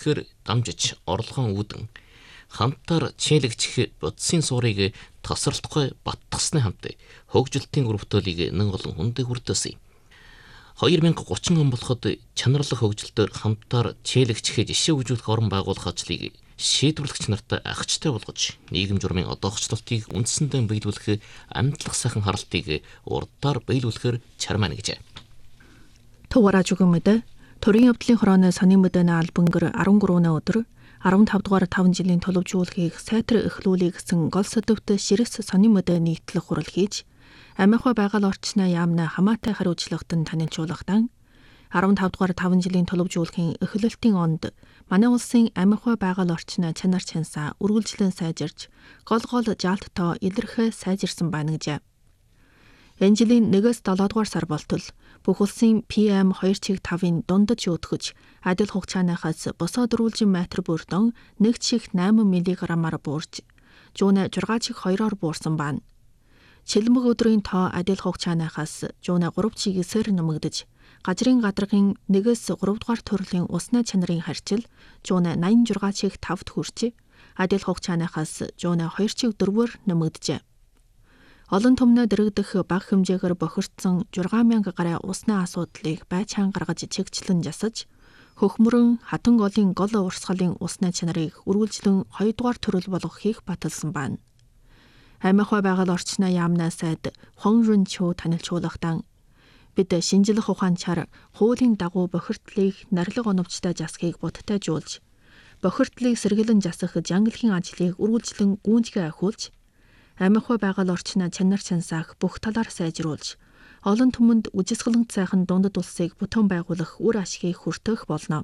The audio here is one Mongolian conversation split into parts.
үйлчлэхээр дамжиж орлогон үүдэн хамтаар чийлэгчих бодисын суурийг тасралтгүй баттгасны хамт хөгжилтийн өрөвтөлийг нэн олон хүндээ хүртээсэн. 2030 он болоход чанарлах хөгжилтөөр хамтаар чийлэгчих жишээ үзүүлэх орон байгуулах ажлыг шийдвэрлэгч нартай агчтай болгож нийгэм журмын одоохчлолтыг үндсэндээ биелүүлэх амтлах сайхан харалтыг урдаар биелүүлэхээр чармаана гэжээ. Төвара жүгэмэд төрийн явдлын хорооны сонин мэдээний албангэр 13-ны өдөр 15 дугаар 5 жилийн төлөвжүүлэхийг сайтар эхлүүлэх гэсэн гол сэдвт ширэс сонин мэдээ нийтлэх хурал хийж амиахуй байгаль орчны яамны хамаатай хариуцлагатан танилцуулахдаа 15 дугаар 5 жилийн төлөвжүүлэхийн эхлэлтийн онд манай улсын амиахуй байгаль орчны чанар чансаа үргэлжлэн сайжирч гол жаалттай илэрхээ сайжирсан байна гэжээ. Энэ жилийн 1-7 дугаар сар болтол бүх улсын PM 2.5-ын дундаж өтгөж адил хугацаанаас босоо дөрвөлжин метр бүрдэн 1/8 мг-аар буурч жууна 6/2-оор буурсан байна. Чилмэг өдрийн тоо адил хугацаанаас жууна 3/9-ээр нэмэгдэж газрын гадаргын 1-3 дугаар төрлийн усны чанарын харьцал жууна 86/5-д хүрч адил хугацаанаас жууна 2/4-ээр нэмэгдэжээ. Олон түмнээ дэрэгдэх бага хэмжээгээр бохирдсон 6,000 гаруй усны асуудлыг байцаан гаргаж чигчлэн засаж хөхмөрөн хатан голын гол урсгалын усны чанарыг үргэлжлэн 2 дугаар төрөл болгохыг баталсан байна. Амиахуй байгаль орчны яамны сайд Хон Рунчо танилцуулахдаа бид шинжлэх ухаанчаар хуулийн дагуу бохирдлыг нарилга оновчтой засахыг будтайжуулж бохирдлыг сэргэлэн засах жангилхийн ажлыг үргэлжлэн гүйцэтгэж ахиулж амиахуй байгаль орчны чанар чансаах бүх талаар сайжруулж олон түмэнд үжисгэлэнт сайхан дундад улсыг бүтээн байгуулах үр ашгийг хүртэх болно.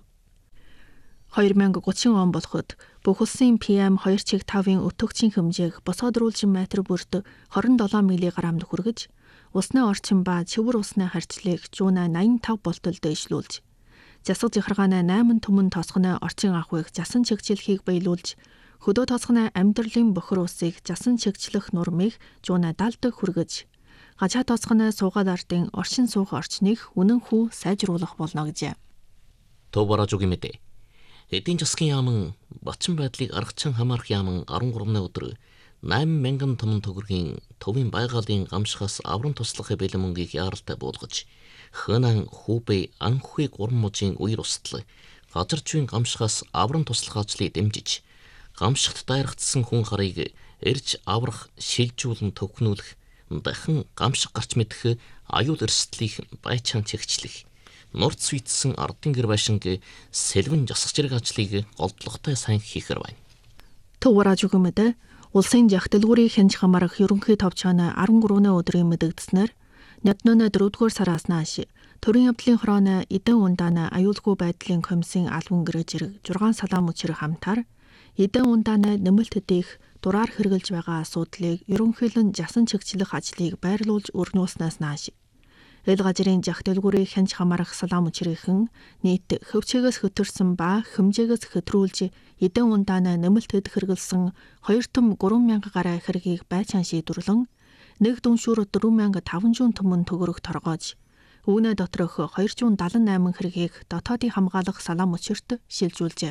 2030 он болоход бүх улсын PM 2.5-ын өтөгчийн хэмжээг босоодруулжин метр бүрт 27 мг-д хүргэж усны орчин ба цэвэр усны харьцлыг жууна 85 болтол дэвшлүүлж засаг захиргааны 8 түмэн тосгоны орчин ахуйг засан чигчлэхийг биелүүлж хөдөө тосгоны амьдралын бохир усыг засан чигчлэх нормыг жууна 70-д хүргэж гажаа тосгоны суугаад ардын оршин суух орчныг үнэн хүү сайжруулах болно гэжээ. Төвара жүгэмэд эдийн засгийн яамн Батчин байдлыг аргачин хамаарах яамн 13-ны өдөр 8,000 тонн төгрөгийн төвийн байгалийн гамшихаас аврам туслахын бэлэн мөнгийг яаралтай буулгаж Хэнан Хубэй Анхуй 3 мужийн үер устал газар зүйн гамшихаас аврам туслах ажлыг дэмжиж гамшигт дайрагдсан хүн харыг эрж аврах шилжүүлэн төвхнүүлэх дахин гамшиг гарч мэдэх аюул эрсдлийг байчаан чигчлэх нурц свитсэн ардын гэр байшинг сэлвэн засах зэрэг ажлыг голдлоготой сайн хийхэр байна. Төвара жүгэмэд улсын жагтэлгүүрийн хянж хамаарах ерөнхий товчооны 13-ны өдрийн мэдэгдснээр Нятнона 4-р сараас нааш төрийн явдлын хорооны эдэн ундааны аюулгүй байдлын комиссийн албан гэрээ зэрэг 6 салаам өчир хамтаар эдэн ундааны нэмэлт дээх дураар хэрэгжилж байгаа асуудлыг ерөнхийлөн жасан чигчлэх ажлыг байрлуулж өрнүүлснээс нааш эл газрын жагтэлгүүрийн хянж хамаарах салаам өчирийнхэн нийт хөвчгөөс хөтөрсөн ба хэмжээгээс хөтрүүлж эдэн ундааны нэмэлт дэд хэрэгэлсэн 2 3,000 гаруй хэргийг байцаан шийдвэрлэн нэг дүншүүр 4,500 түмэн төгрөг торгоож үүнээ доторх 278 хэргийг дотоодын хамгаалах салаам өчирт шилжүүлжээ.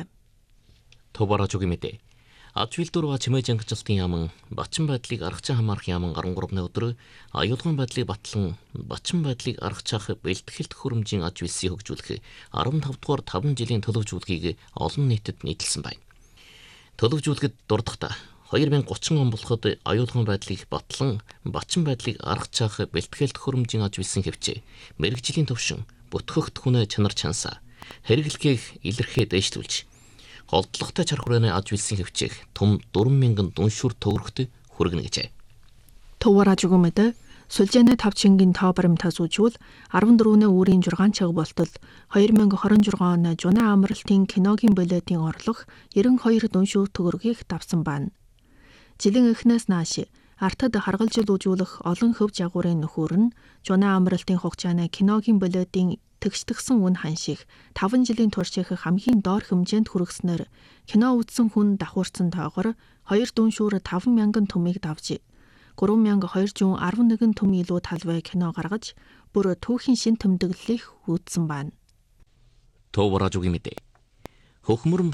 Төвара жүгэмэд аж үйлдвэр ба чимээ жангилалтын яамн Батчин байдлыг аргачин хамаарах яамн 13-ны өдөр аюулгын байдлыг батлан Батчин байдлыг аргачаах бэлтгэлт хөрөмжийн аж үйлсийг хөгжүүлэх 15 дугаар 5 жилийн төлөвжүүлгийг олон нийтэд нийтэлсэн байна. Төлөвжүүлэхэд дурдахта 2030 он болоход аюулгын байдлыг батлан Батчин байдлыг аргачаах бэлтгэлт хөрөмжийн аж үйлсийн хэвчээ мэрэгжлийн төвшин бүтгэгт хүнээ чанар чансаа хэрэглэхийг илэрхээ дэвшлүүлж голдлоготой чар хүрээний аж үйлсийн хэвчээх том 4,000 дүншүүр төгрөгт хүргэнэ гэжээ. Төвара жүгэмэд сүлжээний тавчингийн тоо баримтаас үжүүл 14-ны үүрийн 6 цаг болтол 2026 оны Жуна амралтын киногийн билетийн орлого 92 дүншүүр төгрөгийг давсан байна. Жилийн эхнээс нааш артад харгалзал үзүүлэх олон хөв жагуурын нөхөр нь Жуна амралтын хугацааны киногийн билетийн тэгштгсэн үн ханших 5 жилийн турших хамгийн доор хэмжээнд хүргэснээр кино үзсэн хүн давхурсан тоогоор 2 дүншүүр 5,000 түмийг давж 3,211 түм илүү талбай кино гаргаж бүр түүхийн шин тэмдэглэлийг үүдсэн байна. Төвара жүгэмэд хөхмөрөн